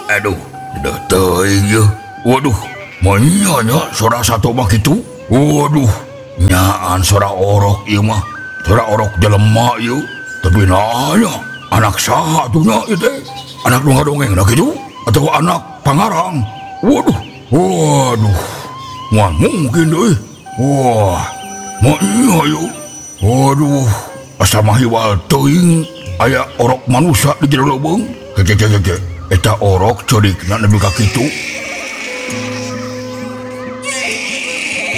Aduh, dah teuing ye. Waduh, manyanya suara satu mah kitu. Waduh, nyaan suara orok ieu mah. Suara orok jelema ieu. Tapi nanya, anak saha tuh nya ieu teh? Anak nu ngadongengna kitu atau anak pangarang? Waduh, waduh. Moal mungkin deui. Wah, manya ieu. Waduh, asa mah hiwal teuing aya orok manusia di jero leuweung. Eta orok codikna nepi ka kitu.